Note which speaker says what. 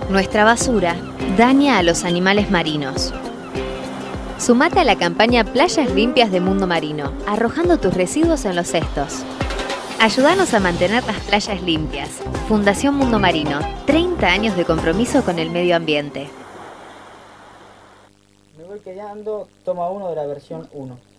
Speaker 1: Nuestra basura daña a los animales marinos. Sumate a la campaña Playas Limpias de Mundo Marino, arrojando tus residuos en los cestos. Ayúdanos a mantener las playas limpias. Fundación Mundo Marino, 30 años de compromiso con el medio ambiente.
Speaker 2: Me voy quedando, toma 1 de la versión 1.